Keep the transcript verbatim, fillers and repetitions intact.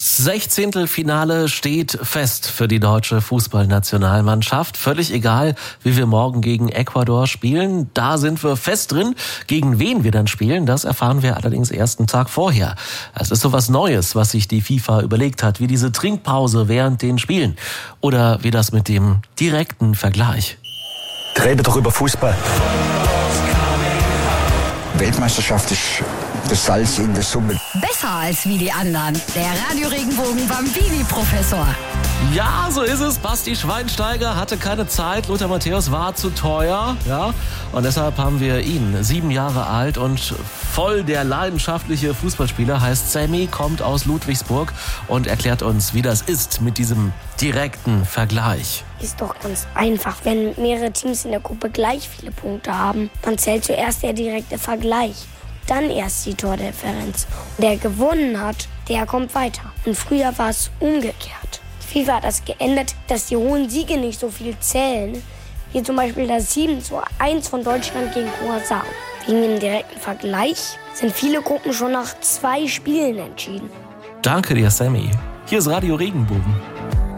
Sechzehntelfinale steht fest für die deutsche Fußballnationalmannschaft. Völlig egal, wie wir morgen gegen Ecuador spielen. Da sind wir fest drin. Gegen wen wir dann spielen, das erfahren wir allerdings erst einen Tag vorher. Es ist so was Neues, was sich die FIFA überlegt hat, wie diese Trinkpause während den Spielen. Oder wie das mit dem direkten Vergleich. Rede doch über Fußball. Weltmeisterschaft ist das Salz in der Suppe. Besser als wie die anderen. Der Radio Regenbogen Bambini-Professor. Ja, so ist es. Basti Schweinsteiger hatte keine Zeit. Lothar Matthäus war zu teuer. Ja, und deshalb haben wir ihn, sieben Jahre alt und voll der leidenschaftliche Fußballspieler, heißt Sammy, kommt aus Ludwigsburg und erklärt uns, wie das ist mit diesem direkten Vergleich. Ist doch ganz einfach. Wenn mehrere Teams in der Gruppe gleich viele Punkte haben, dann zählt zuerst der direkte Vergleich. Dann erst die Tordifferenz. Der gewonnen hat, der kommt weiter. Und früher war es umgekehrt. Die FIFA hat das geändert, dass die hohen Siege nicht so viel zählen. Wie zum Beispiel das sieben zu eins von Deutschland gegen Curaçao. Wegen dem direkten Vergleich sind viele Gruppen schon nach zwei Spielen entschieden. Danke dir, Sammy. Hier ist Radio Regenbogen.